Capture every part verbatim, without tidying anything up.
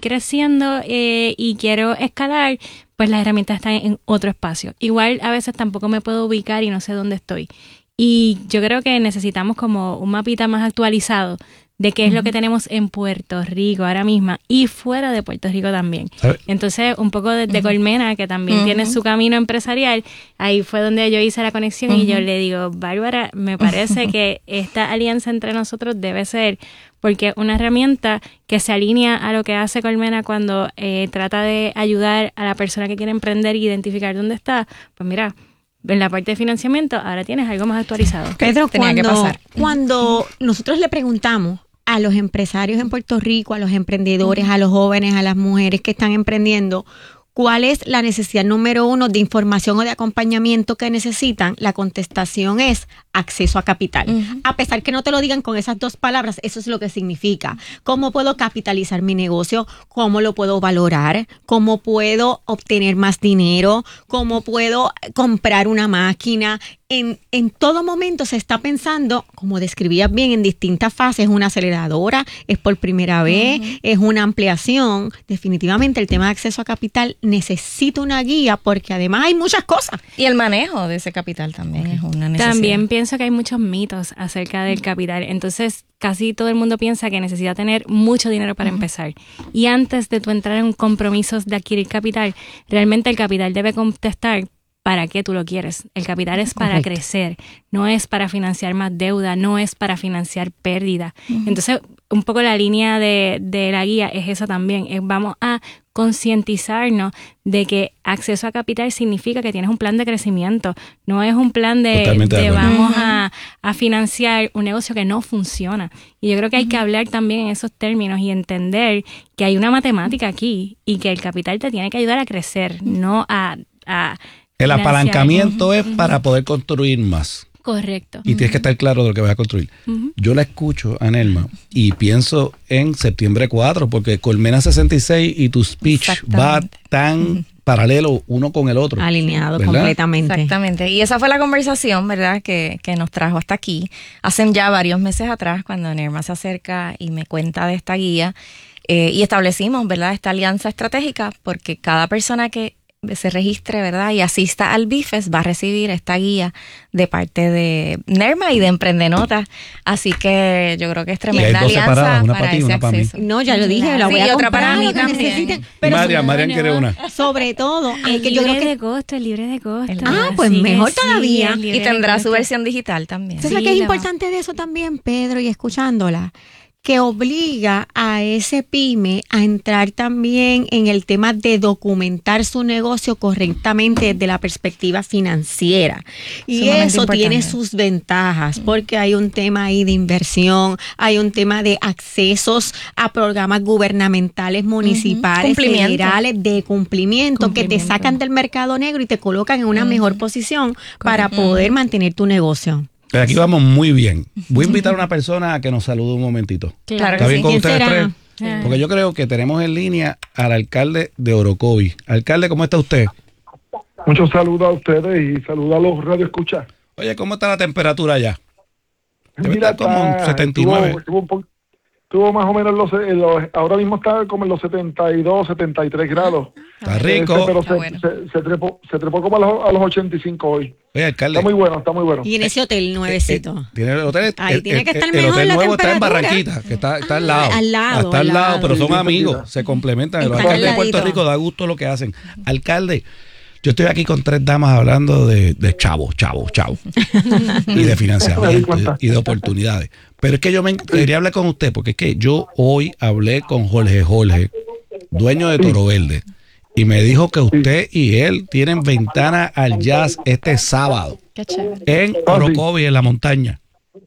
creciendo eh, y quiero escalar, pues las herramientas están en otro espacio. Igual a veces tampoco me puedo ubicar y no sé dónde estoy. Y yo creo que necesitamos como un mapita más actualizado de qué es uh-huh. lo que tenemos en Puerto Rico ahora mismo y fuera de Puerto Rico también. ¿Sabe? Entonces, un poco desde uh-huh. Colmena, que también uh-huh. tiene su camino empresarial, ahí fue donde yo hice la conexión uh-huh. y yo le digo, Bárbara, me parece uh-huh. que esta alianza entre nosotros debe ser, porque una herramienta que se alinea a lo que hace Colmena cuando eh, trata de ayudar a la persona que quiere emprender e identificar dónde está, pues mira, en la parte de financiamiento ahora tienes algo más actualizado. Pedro, tenía cuando, que pasar. Cuando nosotros le preguntamos a los empresarios en Puerto Rico, a los emprendedores, uh-huh. a los jóvenes, a las mujeres que están emprendiendo, ¿cuál es la necesidad número uno de información o de acompañamiento que necesitan? La contestación es acceso a capital. Uh-huh. A pesar que no te lo digan con esas dos palabras, eso es lo que significa. ¿Cómo puedo capitalizar mi negocio? ¿Cómo lo puedo valorar? ¿Cómo puedo obtener más dinero? ¿Cómo puedo comprar una máquina? En, en todo momento se está pensando, como describías bien, en distintas fases, una aceleradora, es por primera vez, uh-huh. es una ampliación. Definitivamente el tema de acceso a capital necesita una guía porque además hay muchas cosas. Y el manejo de ese capital también es una necesidad. También pienso que hay muchos mitos acerca del capital. Entonces, casi todo el mundo piensa que necesita tener mucho dinero para uh-huh. empezar. Y antes de tú entrar en compromisos de adquirir capital, realmente el capital debe contestar para qué tú lo quieres. El capital es para Correcto. crecer, no es para financiar más deuda, no es para financiar pérdida. Uh-huh. Entonces, un poco la línea de, de la guía es esa también. Es, vamos a concientizarnos de que acceso a capital significa que tienes un plan de crecimiento. No es un plan de, de vamos uh-huh. a, a financiar un negocio que no funciona. Y yo creo que hay uh-huh. que hablar también en esos términos y entender que hay una matemática aquí y que el capital te tiene que ayudar a crecer, no a... a el apalancamiento uh-huh. es para poder construir más. Correcto. Y uh-huh. tienes que estar claro de lo que vas a construir. Uh-huh. Yo la escucho a Nelma y pienso en septiembre cuatro, porque Colmena sesenta y seis y tu speech va tan uh-huh. paralelo uno con el otro. Alineado, ¿verdad? Completamente. Exactamente. Y esa fue la conversación, ¿verdad?, que, que nos trajo hasta aquí. Hace ya varios meses atrás, cuando Nelma se acerca y me cuenta de esta guía, eh, y establecimos, ¿verdad?, esta alianza estratégica, porque cada persona que se registre, ¿verdad?, y asista al BIFES va a recibir esta guía de parte de Nerma y de Emprendenotas. Así que yo creo que es tremenda alianza para, para ti, ese acceso. Para no, ya lo dije, la voy sí, a otra comprar, para mí también. Pero Marian, Marian quiere una. Sobre todo, el que libre yo creo que de costo, el libre de costo. El, ah, pues mejor todavía. Sí, y tendrá su versión digital también. ¿Sabes sí, qué es importante de eso también, Pedro, y escuchándola? Que obliga a ese pyme a entrar también en el tema de documentar su negocio correctamente desde la perspectiva financiera. Y eso importante. Tiene sus ventajas, porque hay un tema ahí de inversión, hay un tema de accesos a programas gubernamentales, municipales, uh-huh. federales, de cumplimiento, cumplimiento, que te sacan del mercado negro y te colocan en una uh-huh. mejor posición Correcto. Para poder mantener tu negocio. Pero aquí vamos muy bien. Voy a invitar a una persona a que nos salude un momentito. Claro. ¿Está bien sí. con ustedes será? tres? Sí. Porque yo creo que tenemos en línea al alcalde de Orocovi. Alcalde, ¿cómo está usted? Muchos saludos a ustedes y saludos a los radioescuchas. Oye, ¿cómo está la temperatura allá? Debe Mira, estar como en setenta y nueve. Estuvo, estuvo, un po- estuvo más o menos en los, en los... Ahora mismo está como en los setenta y dos, setenta y tres grados. Está rico. Este, pero está se, bueno. se, se, trepó, se trepó como a los, a los ochenta y cinco hoy. Oye, alcalde. Está muy bueno, está muy bueno. Y en ese hotel nuevecito. Eh, eh, tiene el hotel. Ahí el, tiene que estar el, mejor el hotel la nuevo está en temperatura. Barranquita, que está, está al lado. Ah, al lado, Está al al lado, lado. pero son Sí, amigos, sí. se complementan. Los Están alcaldes de Puerto al ladito. Rico da gusto lo que hacen. Alcalde, yo estoy aquí con tres damas hablando de, de chavos, chavos, chavos. y de financiamiento y, y de oportunidades. Pero es que yo me quería hablar con usted, porque es que yo hoy hablé con Jorge Jorge, dueño de Toro Verde, y me dijo que usted y él tienen ventana al jazz este sábado. Qué chévere. En Orocovi, en la montaña.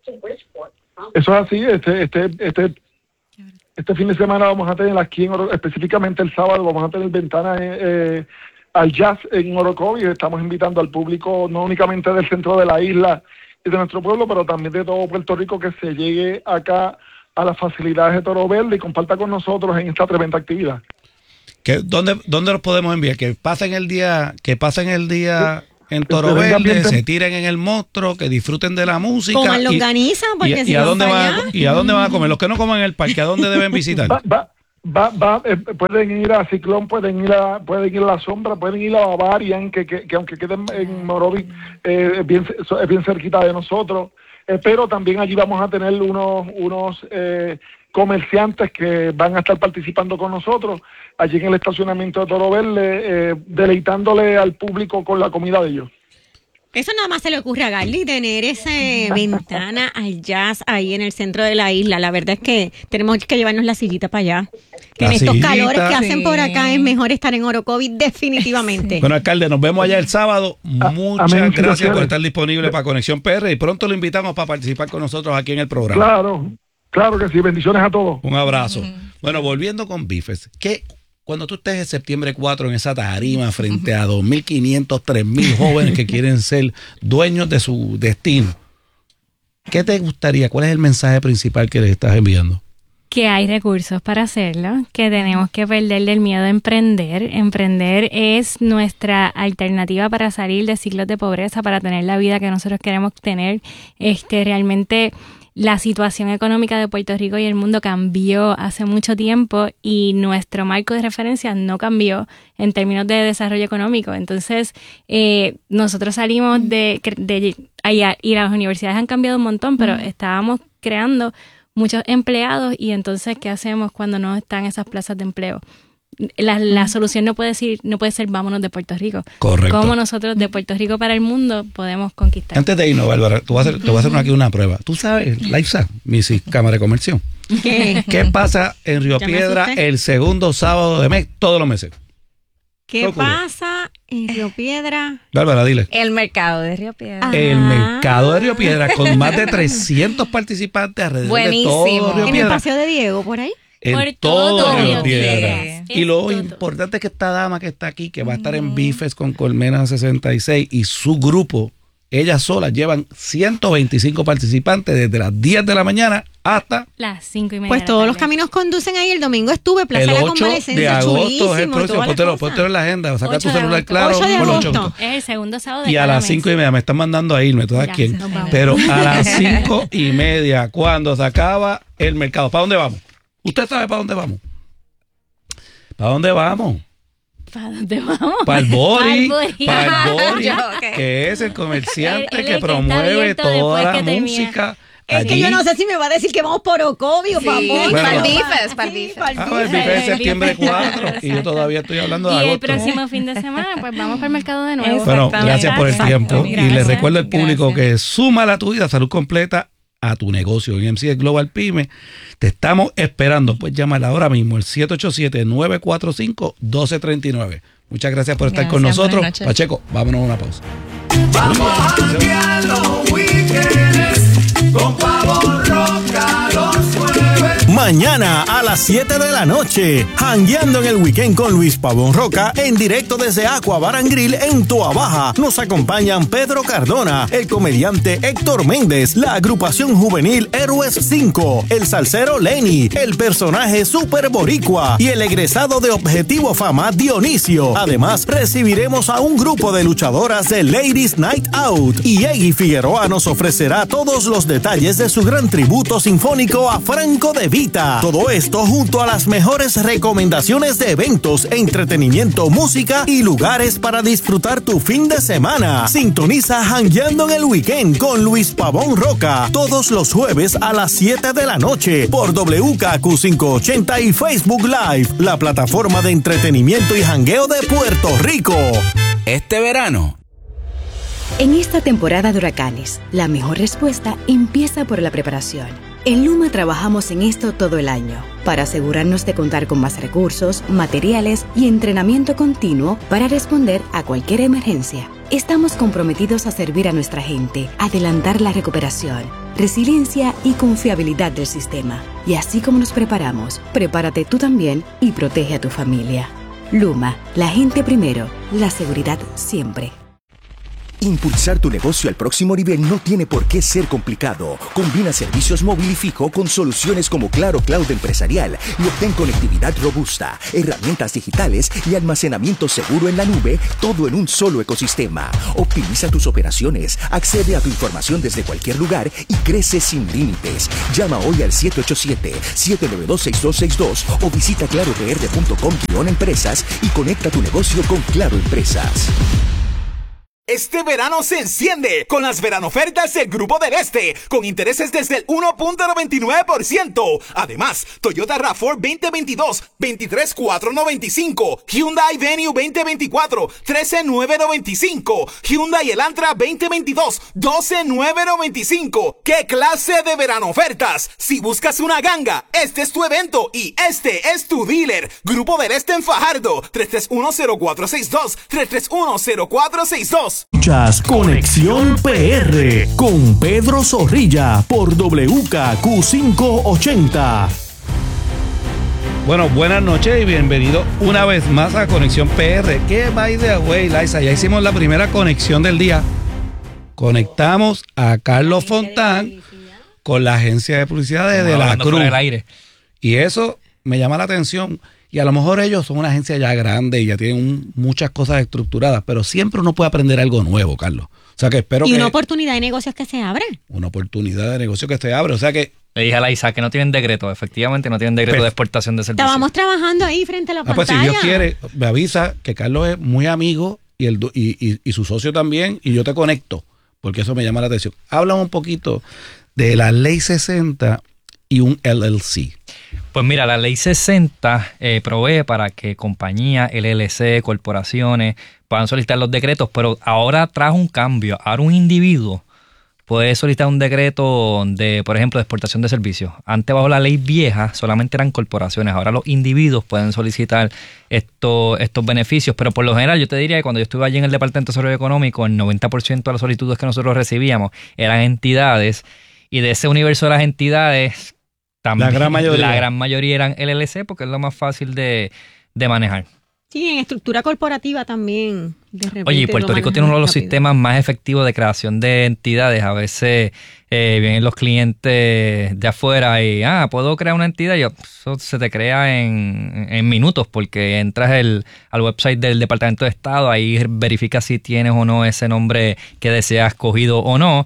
Eso es así. Este, este, este, este fin de semana vamos a tener aquí, en Oro, específicamente el sábado, vamos a tener ventana eh, al jazz en Orocovi. Estamos invitando al público, no únicamente del centro de la isla y de nuestro pueblo, pero también de todo Puerto Rico, que se llegue acá a las facilidades de Toro Verde y comparta con nosotros en esta tremenda actividad. ¿Qué, dónde, ¿Dónde los podemos enviar? Que pasen el día, que pasen el día en Toro Que vengan Verde, bien se tiren en el monstruo, que disfruten de la música. Como lo y, organizan, porque y, si y a no dónde para van allá. a, y a dónde van a comer. Los que no coman en el parque, ¿a dónde deben visitar? Va, va, Va, va, eh, pueden ir a Ciclón, pueden ir a pueden ir a La Sombra, pueden ir a Bavarian, que, que, que aunque queden en Morovis, eh, es, bien, es bien cerquita de nosotros, eh, pero también allí vamos a tener unos unos eh, comerciantes que van a estar participando con nosotros, allí en el estacionamiento de Toro Verde, eh, deleitándole al público con la comida de ellos. Eso nada más se le ocurre a Garly, tener esa ventana al jazz ahí en el centro de la isla. La verdad es que tenemos que llevarnos la sillita para allá. Que en estos sillita. calores que hacen Sí. por acá es mejor estar en Orocovis definitivamente. Bueno, alcalde, nos vemos allá el sábado. Muchas amén, gracias chicos. por estar disponible para Conexión P R y pronto lo invitamos para participar con nosotros aquí en el programa. Claro, claro que sí, bendiciones a todos. Un abrazo. Bueno, volviendo con Bifes, que cuando tú estés el septiembre cuatro en esa tarima frente a dos mil quinientos, tres mil jóvenes que quieren ser dueños de su destino, ¿qué te gustaría? ¿Cuál es el mensaje principal que les estás enviando? Que hay recursos para hacerlo, que tenemos que perderle el miedo a emprender. Emprender es nuestra alternativa para salir de ciclos de pobreza, para tener la vida que nosotros queremos tener. Este, realmente la situación económica de Puerto Rico y el mundo cambió hace mucho tiempo y nuestro marco de referencia no cambió en términos de desarrollo económico. Entonces, eh, nosotros salimos de, de allá y las universidades han cambiado un montón, pero estábamos creando muchos empleados y entonces, ¿qué hacemos cuando no están esas plazas de empleo? La, la solución no puede ser, no puede ser vámonos de Puerto Rico. Correcto. ¿Cómo nosotros de Puerto Rico para el mundo podemos conquistar? Antes de irnos, Bárbara, tú vas a hacer, te voy a hacer aquí una prueba. ¿Tú sabes, Laisa, mi sí, Cámara de Comercio? ¿Qué? ¿Qué pasa en Río Ya me Piedra asusté. el segundo sábado de mes, todos los meses? ¿Qué ¿Qué ocurre? pasa en Río Piedra? Bárbara, dile. El mercado de Río Piedra. Ah. El mercado de Río Piedra con más de trescientos participantes alrededor Buenísimo. de todo Río ¿En el Piedra. Paseo de Diego, por ahí? En Por todo todo Río Río Piedra. Piedra. Y lo Es todo. importante es que esta dama que está aquí, que va a estar en Bifes con Colmena sesenta y seis y su grupo, ellas solas llevan ciento veinticinco participantes desde las diez de la mañana hasta Las cinco y media. Pues de la todos los tarde. caminos conducen ahí. El domingo estuve, Plaza el de la ocho Convalecencia, de agosto. chulísimo, Es el próximo. toda la Póntelo, cosa. póntelo en la agenda. Saca ocho tu de celular agosto. claro. ocho de con los agosto. ocho. Es el segundo sábado de Y a cada las mes. cinco y media me están mandando a irme, ¿tú sabes Ya, quién? nos vamos. Pero a las cinco y media, cuando se acaba el mercado, ¿para dónde vamos? ¿Usted sabe para dónde vamos? ¿Para dónde vamos? ¿Para dónde vamos? Para el Bori, Pa'l Bori. para el Bori, Yo, ok. que es el comerciante El- el que que está promueve abierto toda después la que termina. música. Es que allí. yo no sé si me va a decir que vamos por Orocovi o Sí, para Ponce. para el Bifes, para el Sí, Bifes. para el Ah, el Bifes. Bifes es El septiembre Bifes. cuatro y yo todavía estoy hablando de Y el agosto. próximo fin de semana, pues vamos para el mercado de nuevo. Bueno, Exactamente. gracias por el Exacto. tiempo. Y Gracias. les recuerdo al público Gracias. que suma a tu vida salud completa a tu negocio. En M C S Global Pyme te estamos esperando. Pues llámala ahora mismo, el siete ocho siete, nueve cuatro cinco, uno dos tres nueve. Muchas gracias por estar con Gracias, nosotros. buenas noches. Pacheco, vámonos a una pausa. Vamos a janguear los weekends con Pavo Roca los jueves. Mañana a las siete de la noche, jangueando en el weekend con Luis Pavón Roca, en directo desde Aqua Bar and Grill en Toa Baja. Nos acompañan Pedro Cardona, el comediante Héctor Méndez, la agrupación juvenil Héroes cinco, el salsero Lenny, el personaje Super Boricua y el egresado de Objetivo Fama Dionisio. Además, recibiremos a un grupo de luchadoras de Ladies Night Out y Eggy Figueroa nos ofrecerá todos los detalles de su gran tributo sinfónico a Franco de Vita. Todo esto junto a las mejores recomendaciones de eventos, entretenimiento, música y lugares para disfrutar tu fin de semana. Sintoniza Jangueando en el Weekend con Luis Pavón Roca todos los jueves a las siete de la noche por W K Q quinientos ochenta y Facebook Live, la plataforma de entretenimiento y jangueo de Puerto Rico. Este verano, En esta temporada de huracanes, la mejor respuesta empieza por la preparación. En Luma trabajamos en esto todo el año, para asegurarnos de contar con más recursos, materiales y entrenamiento continuo para responder a cualquier emergencia. Estamos comprometidos a servir a nuestra gente, adelantar la recuperación, resiliencia y confiabilidad del sistema. Y así como nos preparamos, prepárate tú también y protege a tu familia. Luma, la gente primero, la seguridad siempre. Impulsar tu negocio al próximo nivel no tiene por qué ser complicado. Combina servicios móvil y fijo con soluciones como Claro Cloud Empresarial y obtén conectividad robusta, herramientas digitales y almacenamiento seguro en la nube, todo en un solo ecosistema. Optimiza tus operaciones, accede a tu información desde cualquier lugar y crece sin límites. Llama hoy al siete ocho siete, siete nueve dos, seis dos seis dos o visita claro p r punto com guión empresas y conecta tu negocio con Claro Empresas. Este verano se enciende con las veranofertas del Grupo del Este, con intereses desde el uno punto noventa y nueve por ciento. Además, Toyota RAV cuatro veinte veintidós, veintitrés mil cuatrocientos noventa y cinco, Hyundai Venue veinte veinticuatro, trece mil novecientos noventa y cinco, Hyundai Elantra veinte veintidós, doce mil novecientos noventa y cinco. ¡Qué clase de veranofertas! Si buscas una ganga, este es tu evento y este es tu dealer. Grupo del Este en Fajardo, tres tres uno, cero cuatro seis dos, tres tres uno, cero cuatro seis dos. Escuchas Conexión P R con Pedro Zorrilla por W K Q quinientos ochenta. Bueno, buenas noches y bienvenido una vez más a Conexión P R. ¿Qué by the way, Liza? Ya hicimos la primera conexión del día. Conectamos a Carlos Fontán con la agencia de publicidad de, de la Cruz. Y eso me llama la atención. Y a lo mejor ellos son una agencia ya grande y ya tienen un, muchas cosas estructuradas, pero siempre uno puede aprender algo nuevo, Carlos. O sea que espero y que... una oportunidad de negocios que se abre. Una oportunidad de negocio que se abre. O sea que... Le dije a la Isa que no tienen decreto, efectivamente no tienen decreto pues, de exportación de servicios. Estábamos trabajando ahí frente a la ah, pantalla. Pues si Dios quiere, me avisa que Carlos es muy amigo y, el, y, y, y su socio también, y yo te conecto, porque eso me llama la atención. Háblame un poquito de la Ley sesenta y un L L C. Pues mira, la Ley sesenta eh, provee para que compañías, L L C, corporaciones puedan solicitar los decretos, pero ahora trajo un cambio. Ahora un individuo puede solicitar un decreto de, por ejemplo, de exportación de servicios. Antes, bajo la ley vieja, solamente eran corporaciones. Ahora los individuos pueden solicitar estos, estos beneficios, pero por lo general yo te diría que cuando yo estuve allí en el Departamento de Desarrollo Económico, el noventa por ciento de las solicitudes que nosotros recibíamos eran entidades, y de ese universo de las entidades... También, la gran mayoría. La gran mayoría eran L L C porque es lo más fácil de, de manejar. Sí, en estructura corporativa también. De repente Oye, y Puerto Rico tiene uno de los rápido. sistemas más efectivos de creación de entidades. A veces eh, vienen los clientes de afuera y, ah, ¿puedo crear una entidad? Y yo, eso se te crea en, en minutos porque entras el, al website del Departamento de Estado, ahí verificas si tienes o no ese nombre que deseas escogido o no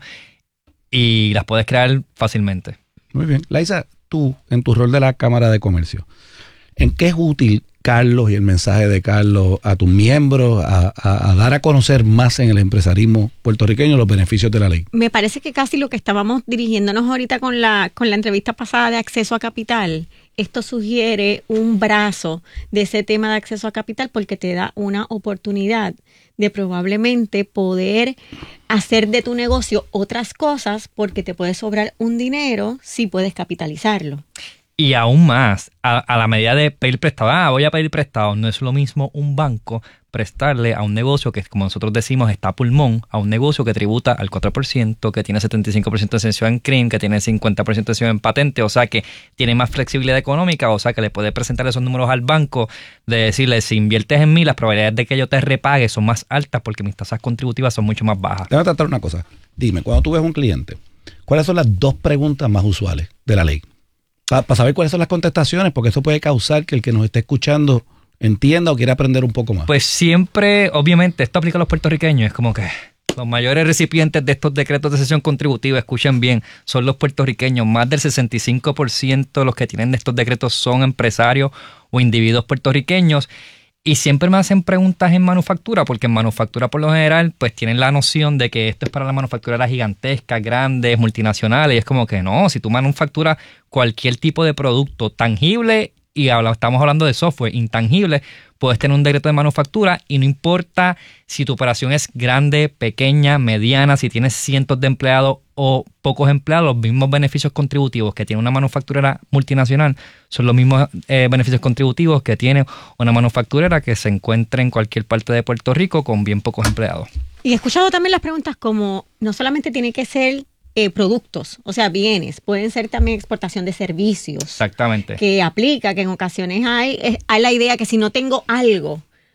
y las puedes crear fácilmente. Muy bien. Liza, tú, en tu rol de la Cámara de Comercio, ¿en qué es útil Carlos y el mensaje de Carlos a tus miembros, a, a, a dar a conocer más en el empresarismo puertorriqueño los beneficios de la ley? Me parece que casi lo que estábamos dirigiéndonos ahorita con la, con la entrevista pasada de acceso a capital, esto sugiere un brazo de ese tema de acceso a capital porque te da una oportunidad de probablemente poder hacer de tu negocio otras cosas porque te puede sobrar un dinero si puedes capitalizarlo. Y aún más, a, a la medida de pedir prestado, ah, voy a pedir prestado, no es lo mismo un banco prestarle a un negocio que, como nosotros decimos, está a pulmón, a un negocio que tributa al cuatro por ciento, que tiene setenta y cinco por ciento de exención en C R I M, que tiene cincuenta por ciento de exención en patente, o sea que tiene más flexibilidad económica, o sea que le puede presentar esos números al banco, de decirle, si inviertes en mí, las probabilidades de que yo te repague son más altas porque mis tasas contributivas son mucho más bajas. Déjame tratar una cosa. Dime, cuando tú ves un cliente, ¿cuáles son las dos preguntas más usuales de la ley? Para pa saber cuáles son las contestaciones, porque eso puede causar que el que nos esté escuchando entienda o quiera aprender un poco más. Pues siempre, obviamente, esto aplica a los puertorriqueños, es como que los mayores recipientes de estos decretos de exención contributiva, escuchen bien, son los puertorriqueños. Más del sesenta y cinco por ciento de los que tienen estos decretos son empresarios o individuos puertorriqueños. Y siempre me hacen preguntas en manufactura, porque en manufactura por lo general pues tienen la noción de que esto es para las manufactureras gigantescas, grandes, multinacionales, y es como que no, si tú manufacturas cualquier tipo de producto tangible, y habla, estamos hablando de software intangible, puedes tener un decreto de manufactura y no importa si tu operación es grande, pequeña, mediana, si tienes cientos de empleados o pocos empleados, los mismos beneficios contributivos que tiene una manufacturera multinacional son los mismos eh, beneficios contributivos que tiene una manufacturera que se encuentra en cualquier parte de Puerto Rico con bien pocos empleados. Y he escuchado también las preguntas como, no solamente tiene que ser eh, productos, o sea, bienes, pueden ser también exportación de servicios. Exactamente. Que aplica, que en ocasiones hay, es, hay la idea que si no tengo algo,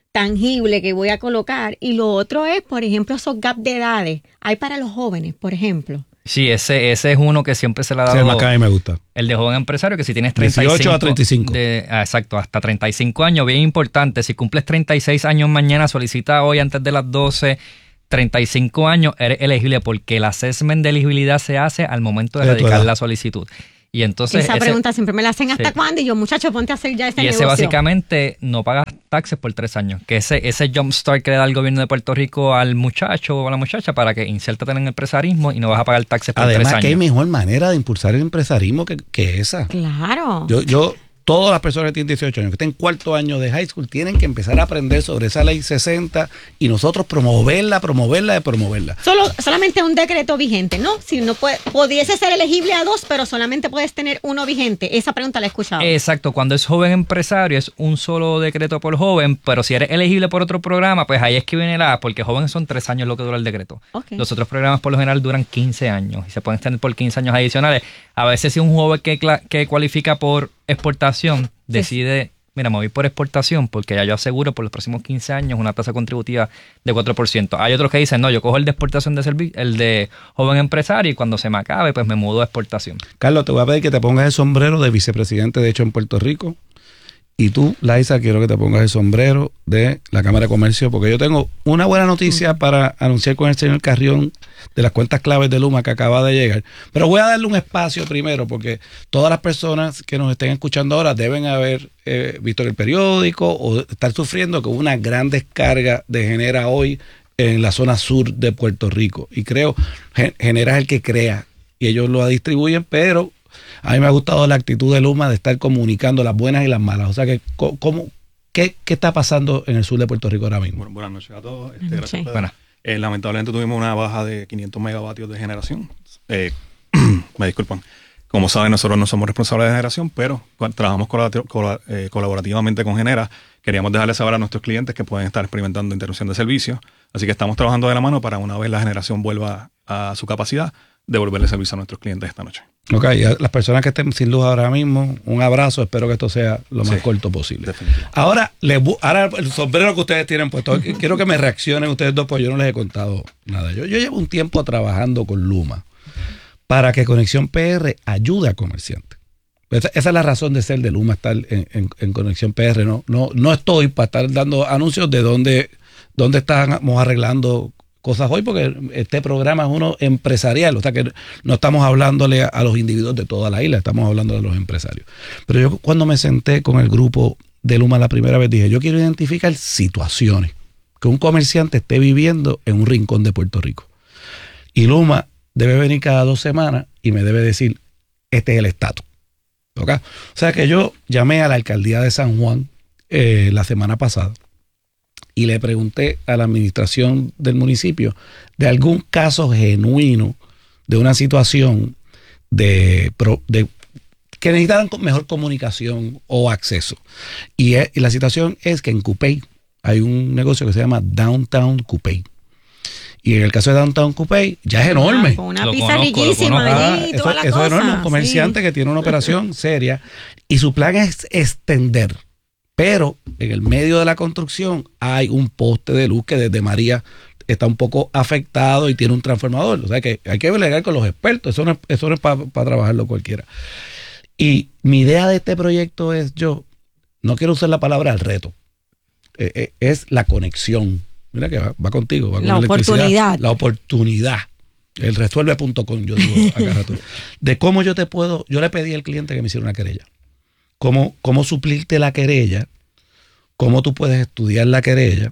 tangible que voy a colocar. Y lo otro es, por ejemplo, esos gaps de edades. Hay para los jóvenes, por ejemplo. Sí, ese, ese es uno que siempre se le ha dado. Sí, el más que a mí me gusta. El de joven empresario, que si tienes treinta y cinco... dieciocho a treinta y cinco. De, ah, exacto, hasta treinta y cinco años, bien importante. Si cumples treinta y seis años mañana, solicita hoy antes de las doce, treinta y cinco años, eres elegible porque el assessment de elegibilidad se hace al momento de De tu radicar edad. la solicitud. Y entonces Esa ese- pregunta siempre me la hacen, ¿hasta sí. cuándo? Y yo, muchacho, ponte a hacer ya ese Y ese negocio. básicamente no pagas taxes por tres años. Que ese, ese jumpstart que le da el gobierno de Puerto Rico al muchacho o a la muchacha para que insértate en el empresarismo y no vas a pagar taxes por Además, tres que hay años. mejor manera de impulsar el empresarismo que, que esa. Claro. Yo, yo, todas las personas que tienen dieciocho años, que estén en cuarto año de high school, tienen que empezar a aprender sobre esa ley sesenta y nosotros promoverla, promoverla y promoverla. Solo, solamente un decreto vigente, ¿no? Si no puede, pudiese ser elegible a dos, pero solamente puedes tener uno vigente. Esa pregunta la he escuchado. Exacto, cuando es joven empresario es un solo decreto por joven, pero si eres elegible por otro programa, pues ahí es que viene la, porque joven son tres años lo que dura el decreto. Ok. Los otros programas por lo general duran quince años y se pueden extender por quince años adicionales. A veces si un joven que, cla- que cualifica por exportación decide, mira, me voy por exportación porque ya yo aseguro por los próximos quince años una tasa contributiva de cuatro por ciento. Hay otros que dicen, no, yo cojo el de exportación de servi- el de joven empresario y cuando se me acabe, pues me mudo a exportación. Carlos, te voy a pedir que te pongas el sombrero de vicepresidente de hecho en Puerto Rico. Y tú, Laisa, quiero que te pongas el sombrero de la Cámara de Comercio, porque yo tengo una buena noticia para anunciar con el señor Carrión de las cuentas claves de Luma que acaba de llegar. Pero voy a darle un espacio primero, porque todas las personas que nos estén escuchando ahora deben haber eh, visto el periódico o estar sufriendo que hubo una gran descarga de Genera hoy en la zona sur de Puerto Rico. Y creo, Gen- Genera es el que crea y ellos lo distribuyen, pero a mí me ha gustado la actitud de Luma de estar comunicando las buenas y las malas. O sea, que co- ¿cómo, qué, ¿qué está pasando en el sur de Puerto Rico ahora mismo? Bueno, buenas noches a todos. Este, Buenas gracias, noches. Pedro. Buenas. Eh, lamentablemente tuvimos una baja de quinientos megavatios de generación. Eh, me disculpan. Como saben, nosotros no somos responsables de generación, pero cu- trabajamos colabor- colab- eh, colaborativamente con Genera. Queríamos dejarles saber a nuestros clientes que pueden estar experimentando interrupción de servicio. Así que estamos trabajando de la mano para, una vez la generación vuelva a su capacidad, devolverle servicio a nuestros clientes esta noche. Ok, y a las personas que estén sin luz ahora mismo, un abrazo. Espero que esto sea lo más Sí, corto posible. definitivamente. Ahora, les bu- ahora, el sombrero que ustedes tienen puesto, qu- quiero que me reaccionen ustedes dos, porque yo no les he contado nada. Yo, yo llevo un tiempo trabajando con Luma para que Conexión P R ayude a comerciantes. Esa, esa es la razón de ser de Luma, estar en, en- en Conexión P R. No, no, no estoy para estar dando anuncios de dónde, dónde estamos arreglando cosas hoy, porque este programa es uno empresarial, o sea que no estamos hablándole a, a los individuos de toda la isla, estamos hablando de los empresarios. Pero yo cuando me senté con el grupo de Luma la primera vez dije, yo quiero identificar situaciones que un comerciante esté viviendo en un rincón de Puerto Rico. Y Luma debe venir cada dos semanas y me debe decir, este es el estatus. ¿Ok? O sea que yo llamé a la alcaldía de San Juan eh, la semana pasada y le pregunté a la administración del municipio de algún caso genuino de una situación de, pro- de que necesitaran mejor comunicación o acceso. Y, es- y la situación es que en Cupey hay un negocio que se llama Downtown Cupey. Y en el caso de Downtown Cupey ya es enorme. Ah, con una Lo pizza conozco, lo riquísima conozco. Ah, allí, eso, toda la eso es enorme, cosa. un comerciante Sí. que tiene una operación seria y su plan es extender, pero en el medio de la construcción hay un poste de luz que desde María está un poco afectado y tiene un transformador, o sea que hay que bregar con los expertos, eso no es, eso no es para trabajarlo cualquiera. Y mi idea de este proyecto es, yo no quiero usar la palabra el reto, eh, eh, es la conexión. Mira que va, va contigo, va con La electricidad. oportunidad. La oportunidad. El resuelve punto com, yo digo acá rato. De cómo yo te puedo, yo le pedí al cliente que me hiciera una querella. Cómo, cómo suplirte la querella, cómo tú puedes estudiar la querella.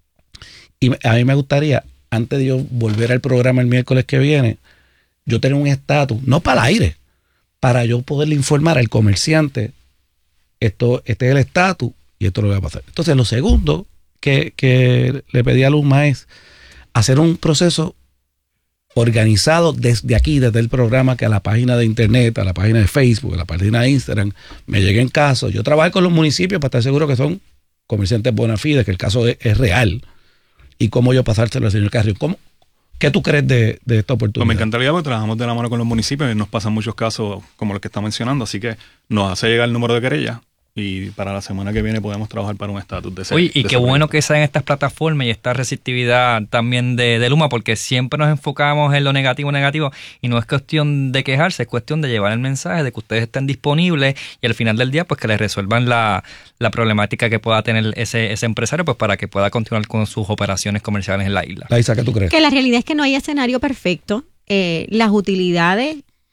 Y a mí me gustaría, antes de yo volver al programa el miércoles que viene, yo tener un estatus, no para el aire, para yo poderle informar al comerciante, esto, este es el estatus y esto lo voy a pasar. Entonces, lo segundo que, que le pedí a Luma es hacer un proceso organizado desde aquí, desde el programa, que a la página de internet, a la página de Facebook, a la página de Instagram, me lleguen casos. Yo trabajo con los municipios para estar seguro que son comerciantes bona fide, que el caso es, es real. Y cómo yo pasárselo al señor Carrión. ¿Cómo, ¿Qué tú crees de, de esta oportunidad? Pues me encantaría porque trabajamos de la mano con los municipios y nos pasan muchos casos como los que está mencionando, así que nos hace llegar el número de querella y para la semana que viene podemos trabajar para un estatus de ese. Oye, y de qué ese bueno proyecto. que sean estas plataformas y esta receptividad también de, de Luma, porque siempre nos enfocamos en lo negativo, negativo, y no es cuestión de quejarse, es cuestión de llevar el mensaje de que ustedes estén disponibles y al final del día pues que les resuelvan la, la problemática que pueda tener ese, ese empresario pues para que pueda continuar con sus operaciones comerciales en la isla. Laisa, ¿qué tú crees? Que la realidad es que no hay escenario perfecto. Eh, las utilidades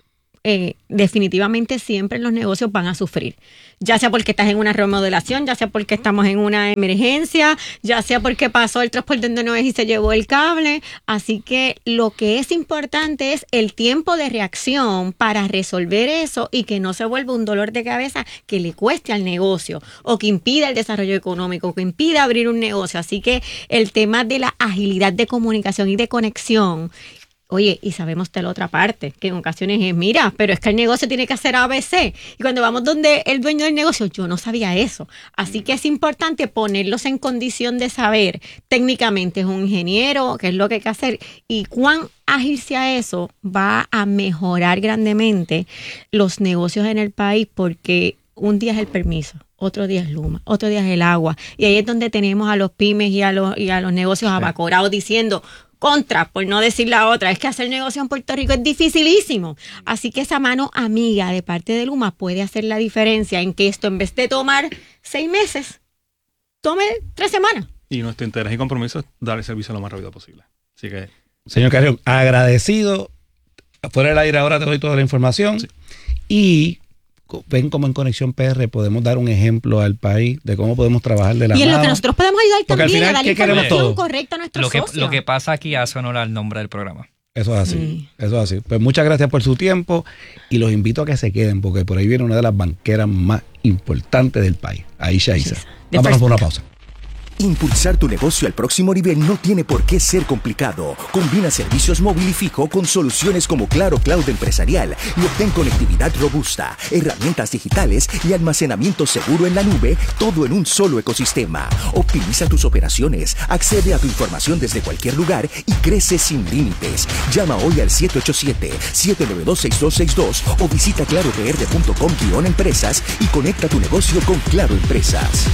eh, definitivamente siempre en los negocios van a sufrir. Ya sea porque estás en una remodelación, ya sea porque estamos en una emergencia, ya sea porque pasó el transporte donde no es y se llevó el cable. Así que lo que es importante es el tiempo de reacción para resolver eso y que no se vuelva un dolor de cabeza que le cueste al negocio o que impida el desarrollo económico, que impida abrir un negocio. Así que el tema de la agilidad de comunicación y de conexión. Oye, y sabemos de la otra parte, que en ocasiones es, mira, pero es que el negocio tiene que hacer A B C. Y cuando vamos donde el dueño del negocio, yo no sabía eso. Así que es importante ponerlos en condición de saber técnicamente es un ingeniero, qué es lo que hay que hacer y cuán ágil sea eso va a mejorar grandemente los negocios en el país porque un día es el permiso. Otro día es Luma, otro día es el agua. Y ahí es donde tenemos a los pymes y a los, y a los negocios abacorados diciendo, contra, por no decir la otra, es que hacer negocio en Puerto Rico es dificilísimo. Así que esa mano amiga de parte de Luma puede hacer la diferencia en que esto en vez de tomar seis meses, tome tres semanas. Y nuestro interés y compromiso es dar el servicio lo más rápido posible. Así que... Señor Carrión, agradecido. Fuera del aire ahora te doy toda la información. Sí. Y ven como en Conexión P R podemos dar un ejemplo al país de cómo podemos trabajar de la y en mano. lo que nosotros podemos ayudar Porque al también final, a darle ¿qué queremos información todos? correcta a nuestros Lo que, socios. lo que pasa aquí hace honor al nombre del programa. Eso es así, Sí. eso es así. Pues muchas gracias por su tiempo y los invito a que se queden porque por ahí viene una de las banqueras más importantes del país, Aisha Isa. De Vámonos First por una Bank. pausa. Impulsar tu negocio al próximo nivel no tiene por qué ser complicado. Combina servicios móvil y fijo con soluciones como Claro Cloud Empresarial y obtén conectividad robusta, herramientas digitales y almacenamiento seguro en la nube, todo en un solo ecosistema. Optimiza tus operaciones, accede a tu información desde cualquier lugar y crece sin límites. Llama hoy al siete ocho siete, siete nueve dos, seis dos seis dos o visita claro p r punto com guión empresas y conecta tu negocio con Claro Empresas.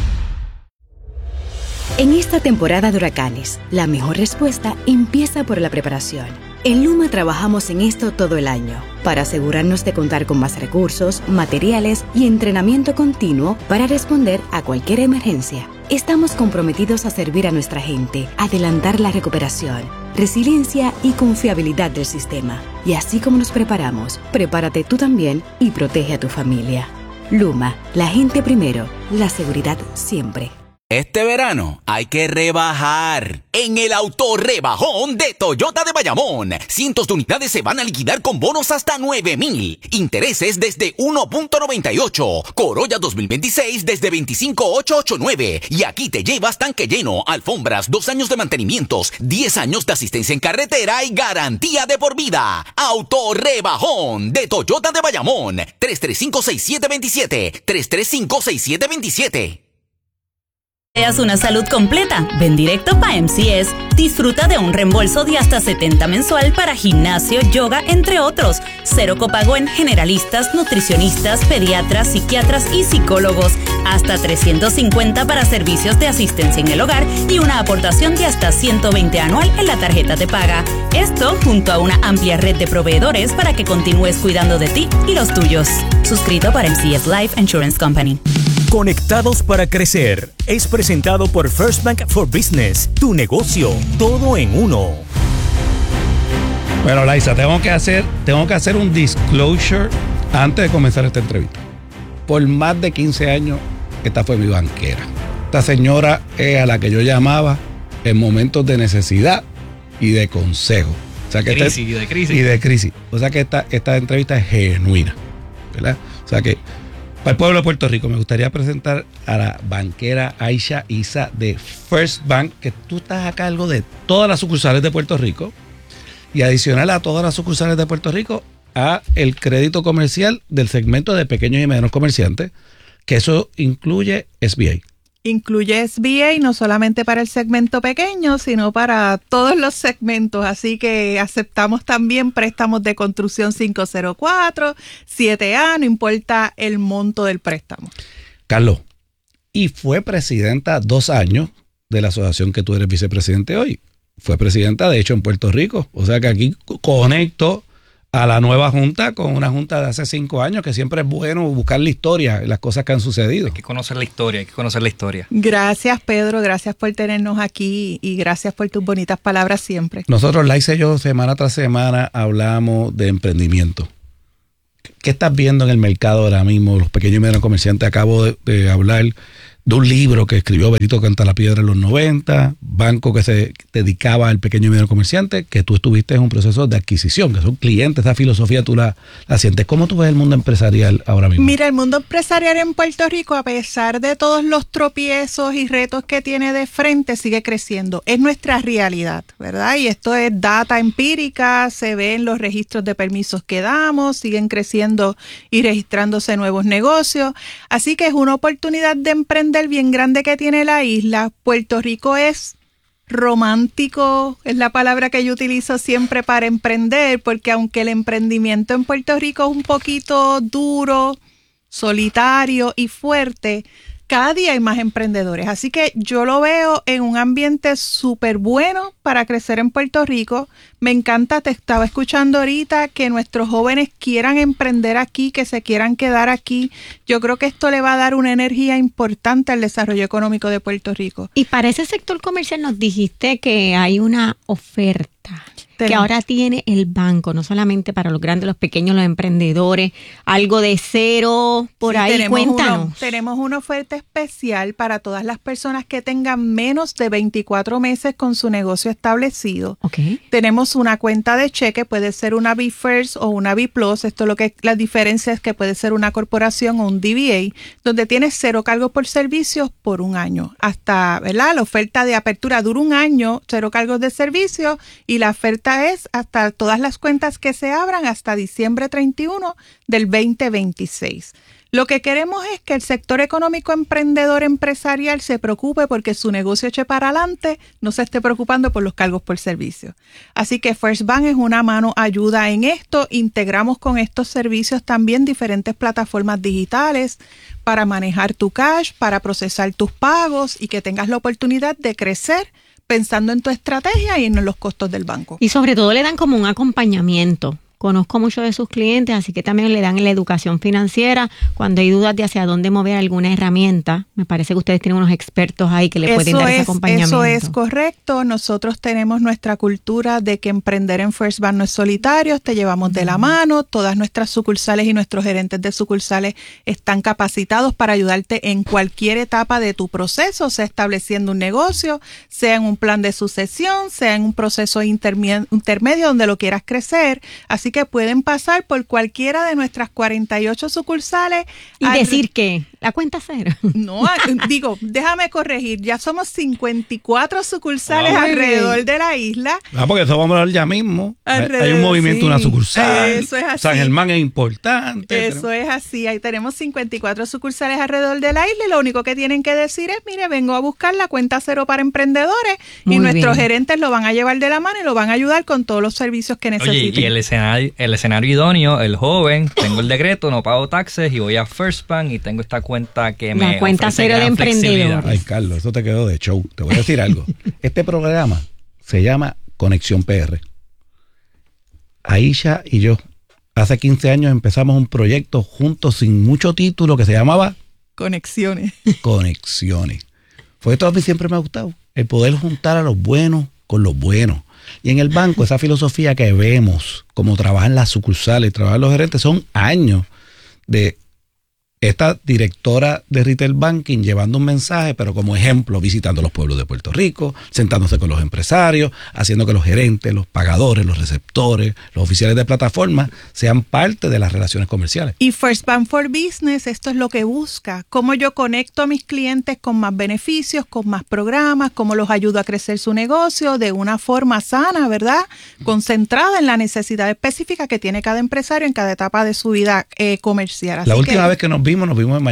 En esta temporada de huracanes, la mejor respuesta empieza por la preparación. En Luma trabajamos en esto todo el año, para asegurarnos de contar con más recursos, materiales y entrenamiento continuo para responder a cualquier emergencia. Estamos comprometidos a servir a nuestra gente, adelantar la recuperación, resiliencia y confiabilidad del sistema. Y así como nos preparamos, prepárate tú también y protege a tu familia. Luma, la gente primero, la seguridad siempre. Este verano hay que rebajar. En el auto rebajón de Toyota de Bayamón, cientos de unidades se van a liquidar con bonos hasta nueve mil. Intereses desde uno punto noventa y ocho. Corolla dos mil veintiséis desde veinticinco mil ochocientos ochenta y nueve. Y aquí te llevas tanque lleno, alfombras, dos años de mantenimientos, diez años de asistencia en carretera y garantía de por vida. Auto rebajón de Toyota de Bayamón. tres tres cinco, seis siete dos siete. tres tres cinco, seis siete dos siete. ¿Deseas una salud completa? Ven directo para M C S. Disfruta de un reembolso de hasta setenta mensual para gimnasio, yoga, entre otros. Cero copago en generalistas, nutricionistas, pediatras, psiquiatras y psicólogos. Hasta trescientos cincuenta para servicios de asistencia en el hogar y una aportación de hasta ciento veinte anual en la tarjeta de paga. Esto junto a una amplia red de proveedores para que continúes cuidando de ti y los tuyos. Suscrito para M C S Life Insurance Company. Conectados para crecer es presentado por First Bank for Business. Tu negocio, todo en uno. Bueno, Laisa, tengo que hacer, tengo que hacer un disclosure antes de comenzar esta entrevista. Por más de quince años, esta fue mi banquera. Esta señora es a la que yo llamaba en momentos de necesidad y de consejo. O sea que crisis, esta, y de crisis. Y de crisis. O sea que esta, esta entrevista es genuina, ¿verdad? O sea que para el pueblo de Puerto Rico me gustaría presentar a la banquera Aisha Isa de First Bank, que tú estás a cargo de todas las sucursales de Puerto Rico y adicional a todas las sucursales de Puerto Rico a el crédito comercial del segmento de pequeños y medianos comerciantes, que eso incluye S B A. Incluye S B A no solamente para el segmento pequeño, sino para todos los segmentos. Así que aceptamos también préstamos de construcción cinco cero cuatro, siete A, no importa el monto del préstamo. Carlos, y fue presidenta dos años de la asociación que tú eres vicepresidente hoy. Fue presidenta, de hecho, en Puerto Rico. O sea que aquí conecto a la nueva junta con una junta de hace cinco años, que siempre es bueno buscar la historia, las cosas que han sucedido. Hay que conocer la historia, hay que conocer la historia. Gracias, Pedro, gracias por tenernos aquí y gracias por tus bonitas palabras siempre. Nosotros, Laisa y yo, semana tras semana hablamos de emprendimiento. ¿Qué estás viendo en el mercado ahora mismo? Los pequeños y medianos comerciantes. Acabo de, de hablar de un libro que escribió Benito Cantalapiedra en los noventa, banco que se dedicaba al pequeño y mediano comerciante, que tú estuviste en un proceso de adquisición, que son clientes, esa filosofía tú la, la sientes. ¿Cómo tú ves el mundo empresarial ahora mismo? Mira, el mundo empresarial en Puerto Rico, a pesar de todos los tropiezos y retos que tiene de frente, sigue creciendo. Es nuestra realidad, ¿verdad? Y esto es data empírica, se ve en los registros de permisos que damos, siguen creciendo y registrándose nuevos negocios. Así que es una oportunidad de emprender bien grande que tiene la isla. Puerto Rico es romántico, es la palabra que yo utilizo siempre para emprender, porque aunque el emprendimiento en Puerto Rico es un poquito duro, solitario y fuerte, cada día hay más emprendedores. Así que yo lo veo en un ambiente súper bueno para crecer en Puerto Rico. Me encanta, te estaba escuchando ahorita, que nuestros jóvenes quieran emprender aquí, que se quieran quedar aquí. Yo creo que esto le va a dar una energía importante al desarrollo económico de Puerto Rico. Y para ese sector comercial nos dijiste que hay una oferta que ahora tiene el banco, no solamente para los grandes, los pequeños, los emprendedores, algo de cero por sí, ahí, tenemos cuéntanos. Uno, tenemos una oferta especial para todas las personas que tengan menos de veinticuatro meses con su negocio establecido. Okay. Tenemos una cuenta de cheque, puede ser una B First o una B Plus, esto lo que la diferencia es que puede ser una corporación o un D B A, donde tienes cero cargos por servicios por un año. Hasta, ¿verdad? La oferta de apertura dura un año, cero cargos de servicio, y la oferta es hasta todas las cuentas que se abran hasta diciembre treinta y uno del veinte veintiséis. Lo que queremos es que el sector económico emprendedor empresarial se preocupe porque su negocio eche para adelante, no se esté preocupando por los cargos por servicio. Así que First Bank es una mano ayuda en esto. Integramos con estos servicios también diferentes plataformas digitales para manejar tu cash, para procesar tus pagos y que tengas la oportunidad de crecer pensando en tu estrategia y en los costos del banco. Y sobre todo le dan como un acompañamiento. Conozco mucho de sus clientes, así que también le dan la educación financiera. Cuando hay dudas de hacia dónde mover alguna herramienta, me parece que ustedes tienen unos expertos ahí que le pueden dar ese acompañamiento. Eso es correcto. Nosotros tenemos nuestra cultura de que emprender en First Bank no es solitario, te llevamos de la mano. Todas nuestras sucursales y nuestros gerentes de sucursales están capacitados para ayudarte en cualquier etapa de tu proceso, sea estableciendo un negocio, sea en un plan de sucesión, sea en un proceso intermedio, intermedio donde lo quieras crecer. Así que pueden pasar por cualquiera de nuestras cuarenta y ocho sucursales. Y al... decir que la cuenta cero. No, digo, déjame corregir, ya somos cincuenta y cuatro sucursales ah, alrededor bien. de la isla. Ah, porque eso vamos a hablar ya mismo. Alrededor, hay un movimiento, sí. una sucursal. Eso es así. San Germán es importante. Eso tenemos... es así. Ahí tenemos cincuenta y cuatro sucursales alrededor de la isla y lo único que tienen que decir es, mire, vengo a buscar la cuenta cero para emprendedores. Muy y nuestros bien. gerentes lo van a llevar de la mano y lo van a ayudar con todos los servicios que necesiten. Oye, y el escenario el escenario idóneo, el joven, tengo el decreto, no pago taxes y voy a First Bank y tengo esta cuenta que me la cuenta cero de emprendedor. Ay, Carlos, eso te quedó de show. Te voy a decir algo. Este programa se llama Conexión P R. Aisha y yo hace quince años empezamos un proyecto juntos sin mucho título que se llamaba Conexiones. Conexiones. Fue esto a mí siempre me ha gustado, el poder juntar a los buenos con los buenos. Y en el banco, esa filosofía que vemos, como trabajan las sucursales, trabajan los gerentes, son años de esta directora de Retail Banking llevando un mensaje, pero como ejemplo, visitando los pueblos de Puerto Rico, sentándose con los empresarios, haciendo que los gerentes, los pagadores, los receptores, los oficiales de plataforma sean parte de las relaciones comerciales. Y First Bank for Business, esto es lo que busca. Cómo yo conecto a mis clientes con más beneficios, con más programas, cómo los ayudo a crecer su negocio de una forma sana, ¿verdad? Concentrada en la necesidad específica que tiene cada empresario en cada etapa de su vida eh, comercial. Así la última que, vez que nos vimos, nos vimos en Mayagüez.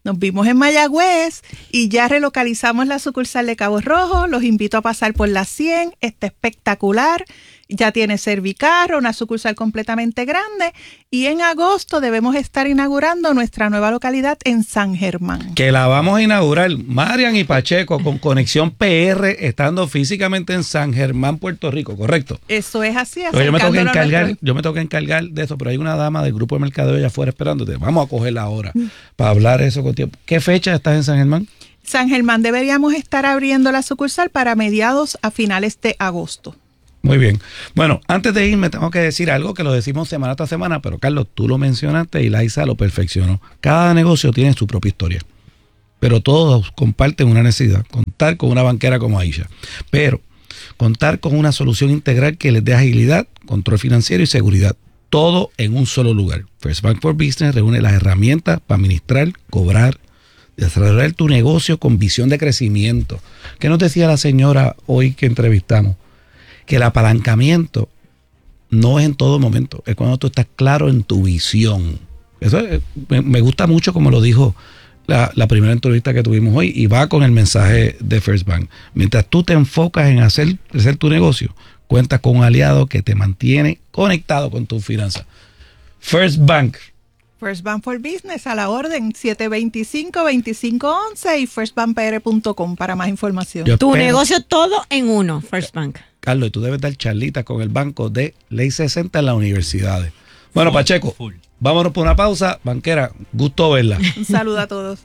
Nos vimos en Mayagüez y ya relocalizamos la sucursal de Cabo Rojo. Los invito a pasar por la cien, está espectacular. Ya tiene Servicarro, una sucursal completamente grande. Y en agosto debemos estar inaugurando nuestra nueva localidad en San Germán. Que la vamos a inaugurar, Marian y Pacheco, con Conexión P R, estando físicamente en San Germán, Puerto Rico, ¿correcto? Eso es así. Pero yo me tengo que encargar, nuestro... yo me tengo que encargar de eso, pero hay una dama del grupo de mercadeo allá afuera esperándote. Vamos a cogerla ahora mm. para hablar eso con tiempo. ¿Qué fecha estás en San Germán? San Germán deberíamos estar abriendo la sucursal para mediados a finales de agosto. Muy bien. Bueno, antes de irme tengo que decir algo que lo decimos semana tras semana, pero Carlos, tú lo mencionaste y Laisa lo perfeccionó. Cada negocio tiene su propia historia, pero todos comparten una necesidad, contar con una banquera como Aisha, pero contar con una solución integral que les dé agilidad, control financiero y seguridad, todo en un solo lugar. First Bank for Business reúne las herramientas para administrar, cobrar, desarrollar tu negocio con visión de crecimiento. ¿Qué nos decía la señora hoy que entrevistamos? Que el apalancamiento no es en todo momento, es cuando tú estás claro en tu visión. Eso es, me, me gusta mucho como lo dijo la, la primera entrevista que tuvimos hoy y va con el mensaje de First Bank. Mientras tú te enfocas en hacer crecer tu negocio, cuentas con un aliado que te mantiene conectado con tus finanzas. First Bank. First Bank for Business a la orden siete dos cinco, dos cinco uno uno y first bank p r punto com para más información. Yo tu espero. Negocio todo en uno, First Bank. Carlos, y tú debes dar charlitas con el banco de Ley sesenta en las universidades. Bueno, full, Pacheco, full. Vámonos por una pausa. Banquera, gusto verla. Un saludo a todos.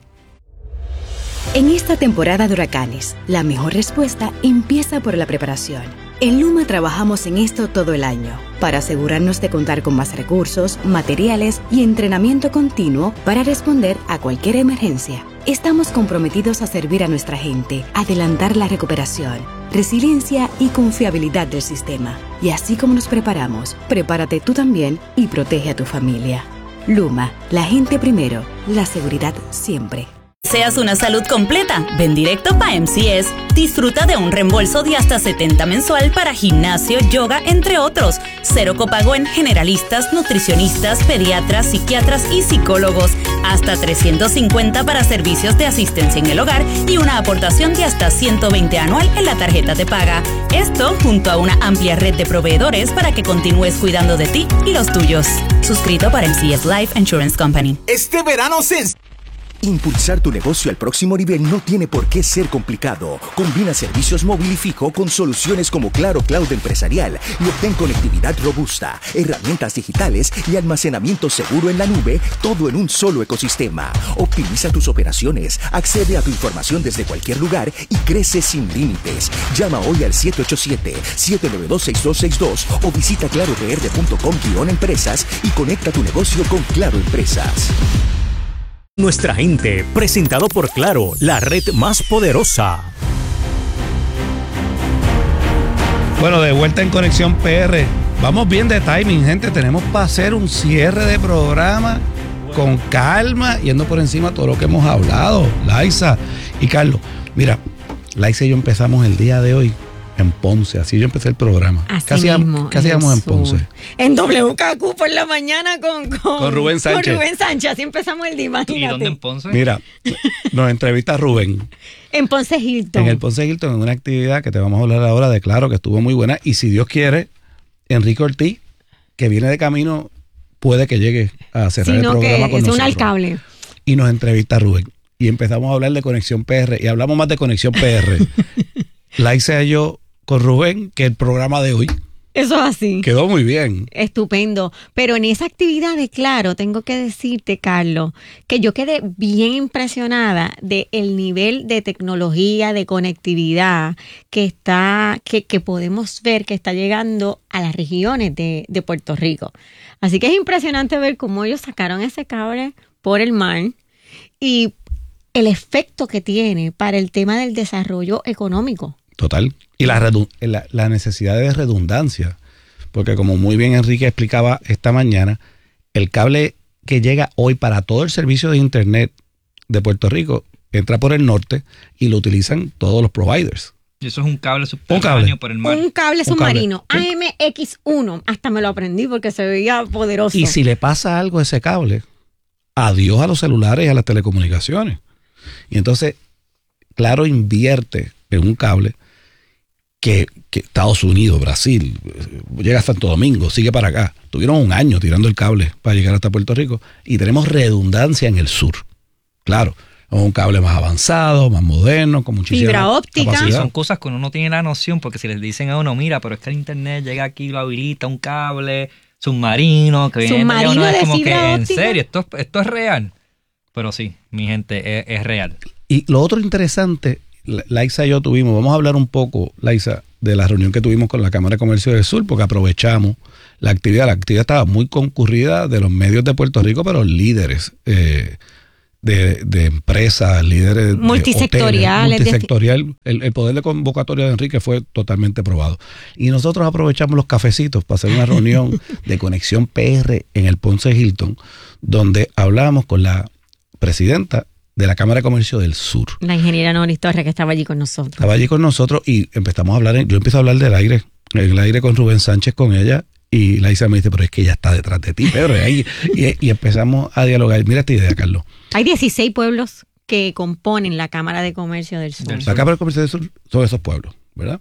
En esta temporada de huracanes, la mejor respuesta empieza por la preparación. En Luma trabajamos en esto todo el año, para asegurarnos de contar con más recursos, materiales y entrenamiento continuo para responder a cualquier emergencia. Estamos comprometidos a servir a nuestra gente, adelantar la recuperación, resiliencia y confiabilidad del sistema. Y así como nos preparamos, prepárate tú también y protege a tu familia. Luma, la gente primero, la seguridad siempre. Seas una salud completa, ven directo pa' M C S. Disfruta de un reembolso de hasta setenta mensual para gimnasio, yoga, entre otros. Cero copago en generalistas, nutricionistas, pediatras, psiquiatras y psicólogos. Hasta trescientos cincuenta para servicios de asistencia en el hogar y una aportación de hasta ciento veinte anual en la tarjeta de paga. Esto junto a una amplia red de proveedores para que continúes cuidando de ti y los tuyos. Suscrito para M C S Life Insurance Company. Este verano se... Impulsar tu negocio al próximo nivel no tiene por qué ser complicado. Combina servicios móvil y fijo con soluciones como Claro Cloud Empresarial y obtén conectividad robusta, herramientas digitales y almacenamiento seguro en la nube, todo en un solo ecosistema. Optimiza tus operaciones, accede a tu información desde cualquier lugar y crece sin límites. Llama hoy al siete ocho siete, siete nueve dos, seis dos seis dos o visita claro p r punto com guion empresas y conecta tu negocio con Claro Empresas. Nuestra gente, presentado por Claro, la red más poderosa. Bueno, de vuelta en Conexión P R. Vamos bien de timing, gente. Tenemos para hacer un cierre de programa con calma, yendo por encima de todo lo que hemos hablado. Laisa y Carlos. Mira, Laisa y yo empezamos el día de hoy en Ponce, así yo empecé el programa. Así ¿Qué hacíamos, mismo, ¿qué hacíamos en Ponce? En W K Q por la mañana con, con, con Rubén Sánchez. Con Rubén Sánchez, así empezamos el día, imagínate. ¿Y dónde en Ponce? Mira, nos entrevista Rubén. En Ponce Hilton. En el Ponce Hilton, en una actividad que te vamos a hablar ahora de Claro, que estuvo muy buena. Y si Dios quiere, Enrique Ortiz, que viene de camino, puede que llegue a cerrar Sino el programa que con es nosotros. un alcable. Y nos entrevista Rubén. Y empezamos a hablar de Conexión P R. Y hablamos más de Conexión P R. Laisa y yo con Rubén que el programa de hoy. Eso es así. Quedó muy bien. Estupendo. Pero en esa actividad de Claro, tengo que decirte, Carlos, que yo quedé bien impresionada de el nivel de tecnología, de conectividad que está, que, que podemos ver que está llegando a las regiones de, de Puerto Rico. Así que es impresionante ver cómo ellos sacaron ese cable por el mar y el efecto que tiene para el tema del desarrollo económico. Total. Y la, la, la necesidad de redundancia. Porque como muy bien Enrique explicaba esta mañana, el cable que llega hoy para todo el servicio de Internet de Puerto Rico entra por el norte y lo utilizan todos los providers. Y eso es un cable subterráneo por el mar. Un cable submarino. Un cable. A M X uno. Hasta me lo aprendí porque se veía poderoso. Y si le pasa algo a ese cable, adiós a los celulares y a las telecomunicaciones. Y entonces, Claro invierte en un cable que, que Estados Unidos, Brasil, llega hasta Santo Domingo, sigue para acá. Tuvieron un año tirando el cable para llegar hasta Puerto Rico y tenemos redundancia en el sur. Claro, un cable más avanzado, más moderno, con muchísima fibra óptica. Sí, son cosas que uno no tiene la noción, porque si les dicen a uno, mira, pero es que el internet llega aquí, lo habilita un cable submarino, que viene submarino allá, uno es de como fibra que, en óptica. serio, esto, esto es real. Pero sí, mi gente, es, es real. Y lo otro interesante, Laisa y yo tuvimos, vamos a hablar un poco, Laisa, de la reunión que tuvimos con la Cámara de Comercio del Sur, porque aprovechamos la actividad. La actividad estaba muy concurrida de los medios de Puerto Rico, pero líderes eh, de, de empresas, líderes multisectoriales. De hoteles, multisectorial. El, el poder de convocatoria de Enrique fue totalmente probado. Y nosotros aprovechamos los cafecitos para hacer una reunión de Conexión P R en el Ponce Hilton, donde hablamos con la presidenta de la Cámara de Comercio del Sur. La ingeniera Noris Torres, que estaba allí con nosotros. Estaba allí con nosotros y empezamos a hablar, yo empiezo a hablar del aire, el aire con Rubén Sánchez con ella, y Laisa me dice, pero es que ella está detrás de ti, Pedro. Y, y, y empezamos a dialogar. Mira esta idea, Carlos. Hay dieciséis pueblos que componen la Cámara de Comercio del Sur. La Cámara de Comercio del Sur son esos pueblos, ¿verdad?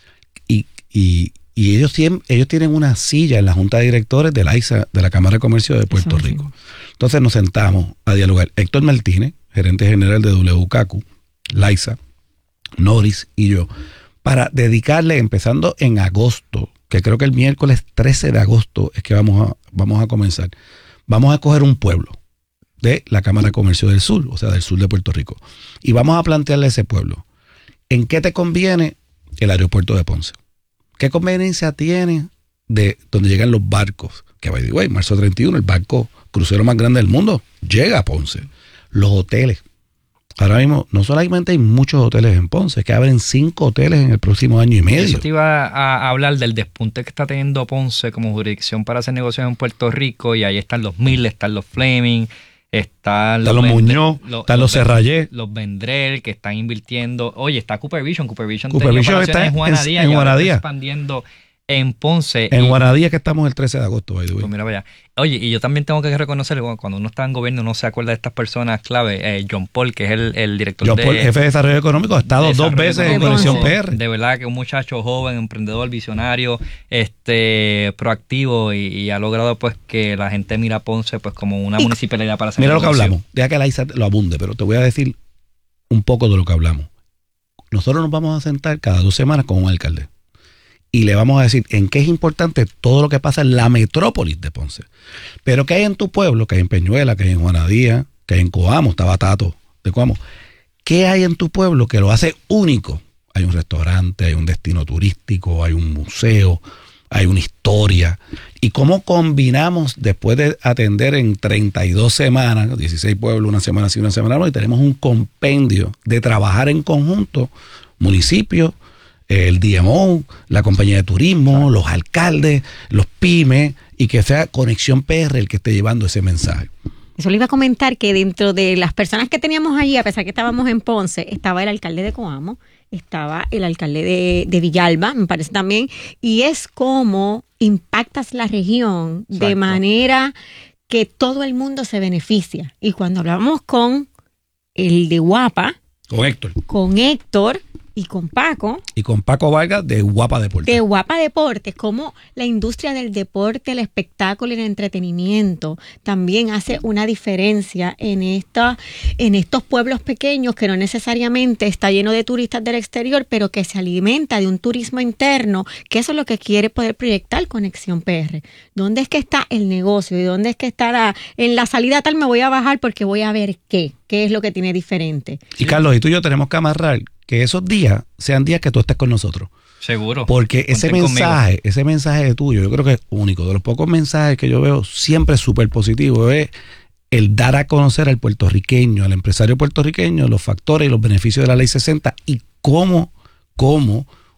Y, y, y ellos, tienen, ellos tienen una silla en la Junta de Directores de la I S A, de la Cámara de Comercio de Puerto Eso Rico. Sí. Entonces nos sentamos a dialogar. Héctor Martínez, gerente general de W C A C U, Laisa, Noris y yo, para dedicarle, empezando en agosto, que creo que el miércoles trece de agosto es que vamos a, vamos a comenzar. Vamos a coger un pueblo de la Cámara de Comercio del Sur, o sea, del sur de Puerto Rico, y vamos a plantearle a ese pueblo, ¿en qué te conviene el aeropuerto de Ponce? ¿Qué conveniencia tiene de donde llegan los barcos? Que, by the way, marzo treinta y uno, el barco crucero más grande del mundo llega a Ponce. Los hoteles. Ahora mismo, no solamente hay muchos hoteles en Ponce, es que abren cinco hoteles en el próximo año y medio. Eso te iba a hablar del despunte que está teniendo Ponce como jurisdicción para hacer negocios en Puerto Rico, y ahí están los Mille, están los Fleming, están está los, los Muñoz, los, están los Serrayé, los Vendrell, que están invirtiendo. Oye, está Cooper Vision, Cooper Vision, Cooper Vision está en Juanadía, en, en Juanadía. Expandiendo en Ponce. En Juanadía, que estamos el trece de agosto. By the way. Pues mira, vaya. Oye, y yo también tengo que reconocer, cuando uno está en gobierno, uno se acuerda de estas personas clave. Eh, John Paul, que es el, el director John de... Paul, jefe de Desarrollo Económico, ha estado dos veces en Conexión P R. De verdad que un muchacho joven, emprendedor, visionario, este proactivo, y, y ha logrado pues que la gente mira a Ponce pues como una y, municipalidad para hacer Mira negocio. Lo que hablamos. Deja que Laisa lo abunde, pero te voy a decir un poco de lo que hablamos. Nosotros nos vamos a sentar cada dos semanas con un alcalde y le vamos a decir en qué es importante todo lo que pasa en la metrópolis de Ponce. Pero que hay en tu pueblo, que hay en Peñuela, que hay en Juanadía, que hay en Coamo, estaba Tato de Coamo. ¿Qué hay en tu pueblo que lo hace único? Hay un restaurante, hay un destino turístico, hay un museo, hay una historia. ¿Y cómo combinamos después de atender en treinta y dos semanas, dieciséis pueblos, una semana sí, una semana no, y tenemos un compendio de trabajar en conjunto, municipios, el D M O, la compañía de turismo, los alcaldes, los pymes, y que sea Conexión P R el que esté llevando ese mensaje? Eso le iba a comentar, que dentro de las personas que teníamos allí, a pesar que estábamos en Ponce, estaba el alcalde de Coamo, estaba el alcalde de, de Villalba, me parece también, y es cómo impactas la región Exacto. de manera que todo el mundo se beneficia. Y cuando hablamos con el de Guapa, con Héctor, con Héctor y con Paco. Y con Paco Vargas de Guapa Deportes. De Guapa Deportes, como la industria del deporte, el espectáculo y el entretenimiento también hace una diferencia en esta, en estos pueblos pequeños, que no necesariamente está lleno de turistas del exterior, pero que se alimenta de un turismo interno, que eso es lo que quiere poder proyectar Conexión P R. ¿Dónde es que está el negocio? ¿Y dónde es que está la, en la salida tal me voy a bajar porque voy a ver qué? ¿Qué es lo que tiene diferente? Y Carlos, y tú y yo tenemos que amarrar que esos días sean días que tú estés con nosotros. Seguro. Porque ese mensaje, conmigo. ese mensaje tuyo, yo creo que es único. De los pocos mensajes que yo veo siempre súper positivo es el dar a conocer al puertorriqueño, al empresario puertorriqueño, los factores y los beneficios de la Ley sesenta y cómo, cómo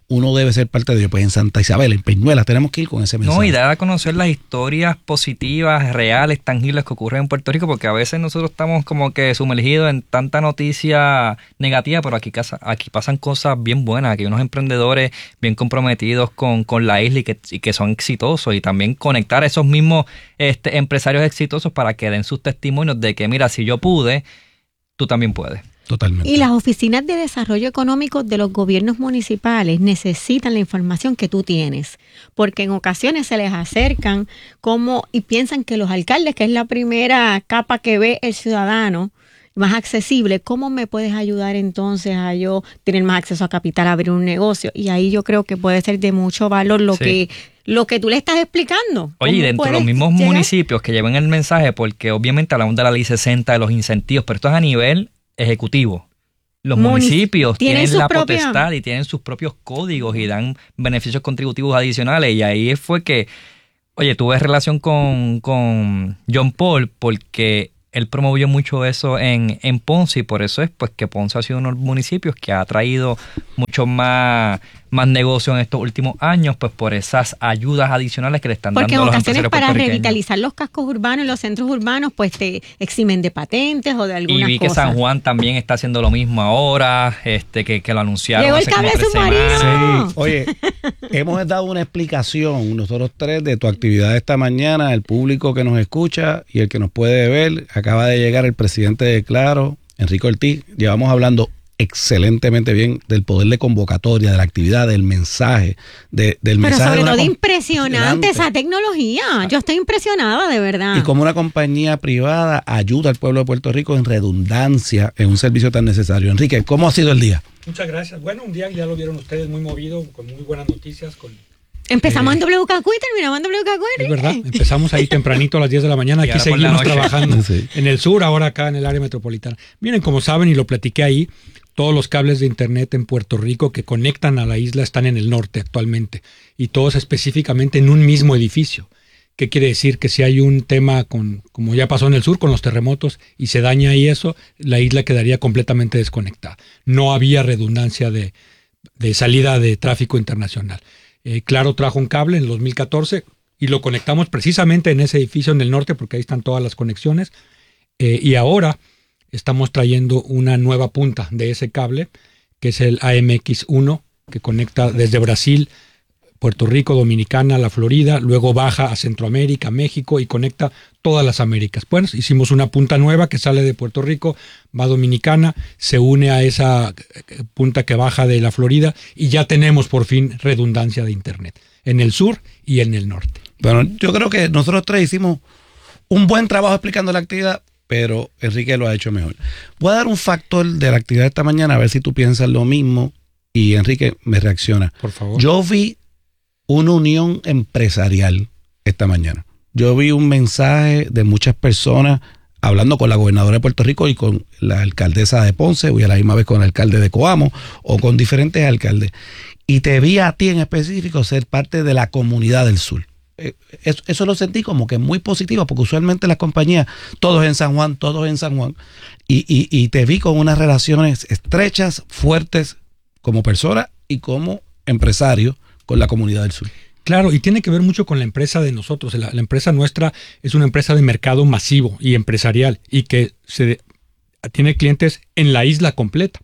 uno debe ser parte de ello. Pues en Santa Isabel, en Peñuelas, tenemos que ir con ese mensaje. No, y dar a conocer las historias positivas, reales, tangibles que ocurren en Puerto Rico, porque a veces nosotros estamos como que sumergidos en tanta noticia negativa, pero aquí, aquí pasan cosas bien buenas, aquí hay unos emprendedores bien comprometidos con, con la isla y que, y que son exitosos, y también conectar a esos mismos este, empresarios exitosos para que den sus testimonios de que, mira, si yo pude, tú también puedes. Totalmente. Y las oficinas de desarrollo económico de los gobiernos municipales necesitan la información que tú tienes, porque en ocasiones se les acercan como y piensan que los alcaldes, que es la primera capa que ve el ciudadano, más accesible, ¿cómo me puedes ayudar entonces a yo tener más acceso a capital, a abrir un negocio? Y ahí yo creo que puede ser de mucho valor lo sí. que lo que tú le estás explicando. Oye, y dentro de los mismos llegar? municipios que lleven el mensaje, porque obviamente hablamos de la ley sesenta, de los incentivos, pero esto es a nivel ejecutivo. Los Munic- municipios tienen la propia... potestad y tienen sus propios códigos y dan beneficios contributivos adicionales, y ahí fue que, oye, tuve relación con, con John Paul porque él promovió mucho eso en, en Ponce, y por eso es pues que Ponce ha sido uno de los municipios que ha traído mucho más, más negocio en estos últimos años, pues por esas ayudas adicionales que le están Porque dando a los ocasiones empresarios para puertorriqueños. revitalizar los cascos urbanos y los centros urbanos, pues te eximen de patentes o de algunas cosas. Y vi que San Juan también está haciendo lo mismo ahora, este que, que lo anunciaron Llegó hace el cable como tres submarino. semanas. Sí. Oye, hemos dado una explicación, nosotros tres, de tu actividad esta mañana. El público que nos escucha y el que nos puede ver, acaba de llegar el presidente de Claro, Enrique Ortiz. Llevamos hablando excelentemente bien del poder de convocatoria, de la actividad, del mensaje, de, del Pero mensaje. sobre de una todo com- impresionante esa tecnología. Yo estoy impresionada, de verdad. Y como una compañía privada ayuda al pueblo de Puerto Rico en redundancia en un servicio tan necesario. Enrique, ¿cómo ha sido el día? Muchas gracias. Bueno, un día ya lo vieron ustedes muy movido, con muy buenas noticias, con Empezamos Eh, en W K Q y terminamos en W K Q. Es verdad, empezamos ahí tempranito a las diez de la mañana, Y aquí ahora por la seguimos noche. trabajando Sí. en el sur, ahora acá en el área metropolitana. Miren, como saben, y lo platiqué ahí, todos los cables de internet en Puerto Rico que conectan a la isla están en el norte actualmente, y todos específicamente en un mismo edificio. ¿Qué quiere decir? Que si hay un tema, con, como ya pasó en el sur con los terremotos, y se daña ahí eso, la isla quedaría completamente desconectada. No había redundancia de, de salida de tráfico internacional. Eh, Claro trajo un cable en el dos mil catorce y lo conectamos precisamente en ese edificio en el norte, porque ahí están todas las conexiones. Eh, y ahora estamos trayendo una nueva punta de ese cable, que es el A M X uno, que conecta desde Brasil, Puerto Rico, Dominicana, la Florida, luego baja a Centroamérica, México, y conecta todas las Américas. Pues hicimos una punta nueva que sale de Puerto Rico, va a Dominicana, se une a esa punta que baja de la Florida, y ya tenemos por fin redundancia de internet en el sur y en el norte. Bueno, yo creo que nosotros tres hicimos un buen trabajo explicando la actividad, pero Enrique lo ha hecho mejor. Voy a dar un factor de la actividad de esta mañana, a ver si tú piensas lo mismo, y Enrique me reacciona. Por favor. Yo vi una unión empresarial esta mañana. Yo vi un mensaje de muchas personas hablando con la gobernadora de Puerto Rico y con la alcaldesa de Ponce, y a la misma vez con el alcalde de Coamo, o con diferentes alcaldes. Y te vi a ti en específico ser parte de la comunidad del sur. Eso, eso lo sentí como que muy positivo, porque usualmente las compañías, todos en San Juan, todos en San Juan, y, y, y te vi con unas relaciones estrechas, fuertes, como persona y como empresario con la comunidad del sur. Claro, y tiene que ver mucho con la empresa de nosotros. La, la empresa nuestra es una empresa de mercado masivo y empresarial, y que se tiene clientes en la isla completa.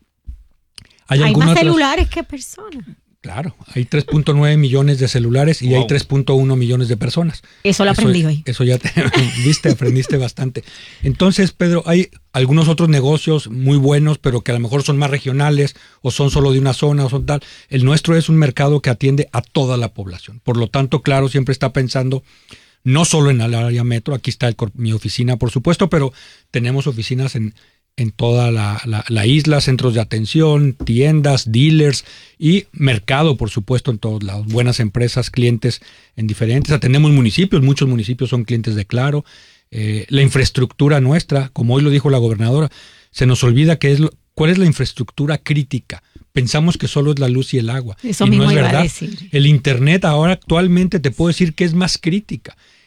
Hay, Hay más otras, celulares que personas. Claro, hay tres punto nueve millones de celulares y Wow. hay tres punto uno millones de personas. Eso lo aprendí hoy. Eso ya te viste, aprendiste bastante. Entonces, Pedro, hay algunos otros negocios muy buenos, pero que a lo mejor son más regionales o son solo de una zona o son tal. El nuestro es un mercado que atiende a toda la población. Por lo tanto, Claro siempre está pensando no solo en el área metro. Aquí está el, mi oficina, por supuesto, pero tenemos oficinas en en toda la, la, la isla, centros de atención, tiendas, dealers y mercado, por supuesto, en todos lados. Buenas empresas, clientes en diferentes. Atendemos municipios, muchos municipios son clientes de Claro. Eh, la infraestructura nuestra, como hoy lo dijo la gobernadora, se nos olvida que es lo, cuál es la infraestructura crítica. Pensamos que solo es la luz y el agua. Eso y mismo no es iba a verdad. decir. El internet ahora actualmente te puedo decir que es más crítica.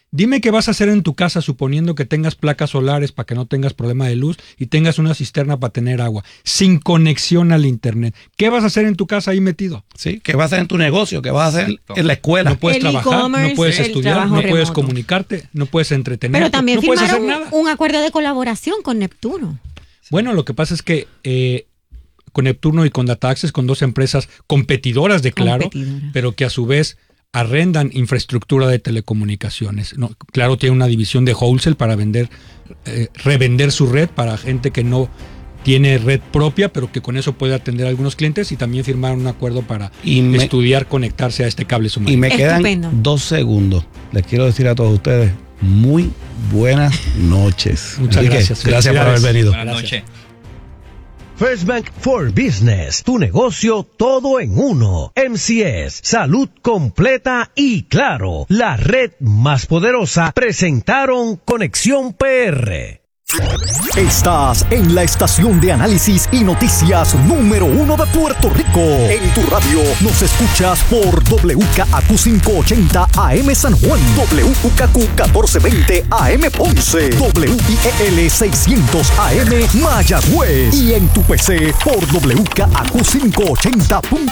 Dime qué vas a hacer en tu casa suponiendo que tengas placas solares para que no tengas problema de luz y tengas una cisterna para tener agua, sin conexión al internet. ¿Qué vas a hacer en tu casa ahí metido? Sí, ¿qué vas a hacer en tu negocio? ¿Qué vas a hacer en la escuela? No puedes El trabajar, no puedes estudiar, no puedes comunicarte, no puedes entretenerte, Pero también no puedes hacer firmaron nada. un acuerdo de colaboración con Neptuno. Bueno, lo que pasa es que eh, con Neptuno y con Data Access, con dos empresas competidoras de Claro, Competidora. pero que a su vez arrendan infraestructura de telecomunicaciones. No, Claro tiene una división de wholesale para vender, eh, revender su red para gente que no tiene red propia, pero que con eso puede atender a algunos clientes, y también firmaron un acuerdo para Y me- estudiar conectarse a este cable submarino. Y me quedan dos segundos. Les quiero decir a todos ustedes, muy buenas noches. Muchas Así que, gracias. Gracias por haber Felicidades. venido. Buenas noches. First Bank for Business, tu negocio todo en uno. M C S, salud completa y Claro, la red más poderosa, presentaron Conexión P R. Estás en la estación de análisis y noticias número uno de Puerto Rico. En tu radio nos escuchas por W K A Q quinientos ochenta A M San Juan, W K Q catorce veinte A M Ponce, W I E L seiscientos A M Mayagüez y en tu P C por W K A Q quinientos ochenta punto